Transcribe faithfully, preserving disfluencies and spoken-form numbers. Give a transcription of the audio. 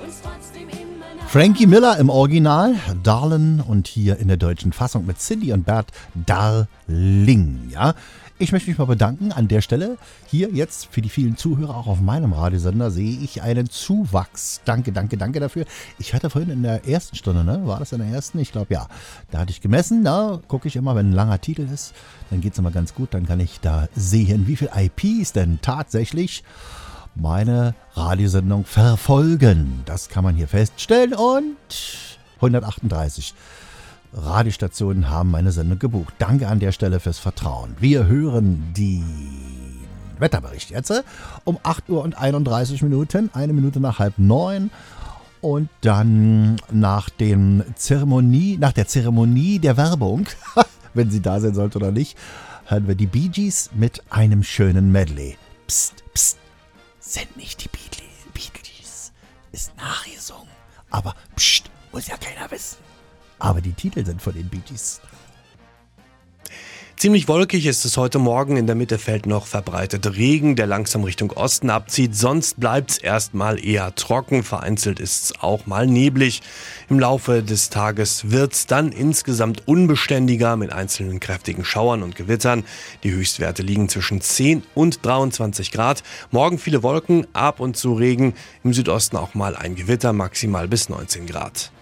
Frankie Miller im Original, Darlin, und hier in der deutschen Fassung mit Cindy und Bert Darling. Ja, ich möchte mich mal bedanken an der Stelle. Hier jetzt für die vielen Zuhörer, auch auf meinem Radiosender, sehe ich einen Zuwachs. Danke, danke, danke dafür. Ich hatte vorhin in der ersten Stunde, ne? War das in der ersten? Ich glaube, ja. Da hatte ich gemessen. Da gucke ich immer, wenn ein langer Titel ist, dann geht es immer ganz gut. Dann kann ich da sehen, wie viele I Ps denn tatsächlich meine Radiosendung verfolgen. Das kann man hier feststellen. Und hundertachtunddreißig Radiostationen haben meine Sendung gebucht. Danke an der Stelle fürs Vertrauen. Wir hören die Wetterbericht jetzt um acht Uhr und einunddreißig Minuten, eine Minute nach halb neun. Und dann nach dem Zeremonie, nach der Zeremonie der Werbung, wenn sie da sein sollte oder nicht, hören wir die Bee Gees mit einem schönen Medley. Psst, psst. Sind nicht die Beatles, ist nachgesungen. Aber pst, muss ja keiner wissen. Aber die Titel sind von den Bee Gees. Ziemlich wolkig ist es heute Morgen. In der Mitte fällt noch verbreitet Regen, der langsam Richtung Osten abzieht. Sonst bleibt es erstmal eher trocken. Vereinzelt ist es auch mal neblig. Im Laufe des Tages wird es dann insgesamt unbeständiger mit einzelnen kräftigen Schauern und Gewittern. Die Höchstwerte liegen zwischen zehn und dreiundzwanzig Grad. Morgen viele Wolken, ab und zu Regen. Im Südosten auch mal ein Gewitter, maximal bis neunzehn Grad.